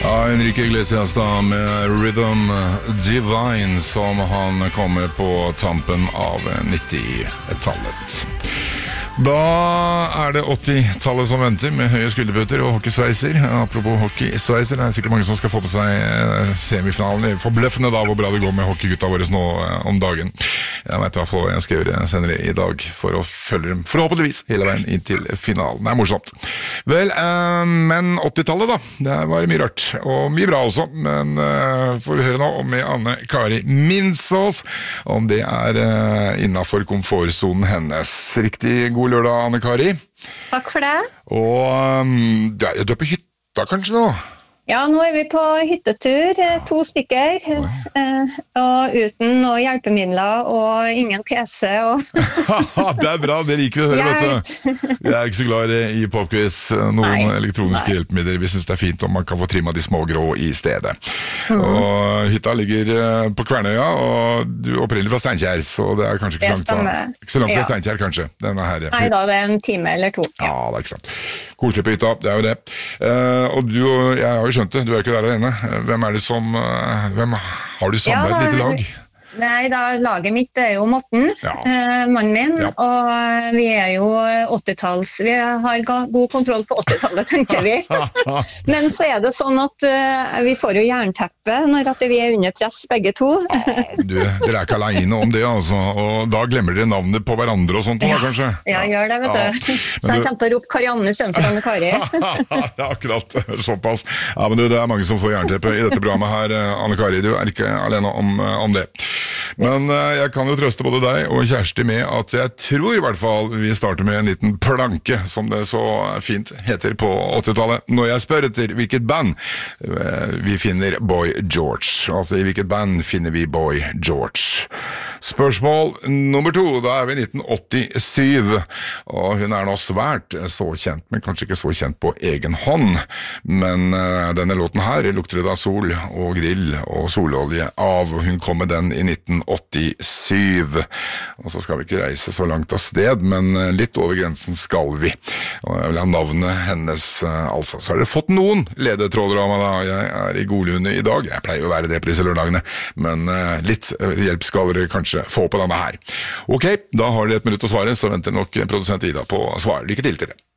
Ja, Enrique Iglesias da med Rhythm Divine som han kommer på tampen av 90-tallet. Da det 80-tallet som venter med høye skulderbøtter og hockeysveiser. Apropos hockeysveiser, det sikkert mange som skal få på seg semifinalen. Forbløffende da hvor bra det går med hockeygutta våre nå om dagen. Jeg vet i hvert fall hva jeg skal gjøre senere i dag for å følge dem forhåpentligvis hele veien inn til finalen. Det morsomt. Vel, men 80-tallet da, det var mye rart og mye bra også, men får vi høre nå med Anne Kari Minsås om det innenfor komfortzonen hennes. Riktig god lørdag, Anne Kari. Takk for det. Og du på hytta kanskje nå? Ja, nå vi på hyttetur, 2 stykker, og uten noen hjelpemidler og ingen PC. Det bra, det liker vi å høre, vet du. Vi ikke så glad i popquiz, noen elektroniske hjelpemidler. Vi synes det fint om man kan få trimma de små grå i stedet. Og hytta ligger på Kvernøya, og du opprinnelig fra Steinkjer, så det kanskje ikke så langt fra Steinkjer, kanskje. Nei da, det en time eller 2. Ja, det ikke sant. Koselig på hytta, det jo det. Og du og jeg har jo skjønt det, du ikke der alene. Hvem det som hvem har du samlet et lite lag? Nei, da laget mitt jo Morten, mannen min, og vi jo 80-talls, vi har god kontroll på 80-tallet, tenker vi. Men så det sånn at vi får jo jernteppe når at vi under press begge to. Dere ikke alene om det, altså, og da glemmer dere navnet på hverandre og sånt, kanskje? Ja, gjør det, vet du. Så han kommer til å rope Karianne i stedet for Anne Kari. Ja, akkurat, såpass. Ja, men det mange som får jernteppe i dette programmet her, Anne Kari, du ikke alene om det. Men jeg kan jo trøste både deg og Kjersti med at jeg tror i hvert fall vi starter med en liten planke, som det så fint heter på 80-tallet, når jeg spør etter hvilket band vi finner Boy George. Altså i hvilket band finner vi Boy George? Spørsmål nummer 2, da vi i 1987, og hun nå svært så kjent, men kanskje ikke så kjent på egen hånd, men denne låten her lukter det da sol og grill og sololje av, og hun kom med den i 1987, og så skal vi ikke reise så langt av sted, men litt over grensen skal vi, og jeg vil ha navnet hennes altså. Så har dere fått noen ledetråder av meg da, jeg i godlunde i dag, jeg pleier å være det på disse lørdagene, men litt hjelp skal dere kanskje få på denne her. Ok, da har dere 1 minutt å svare, så venter nok produsent Ida på svar. Lykke til dere.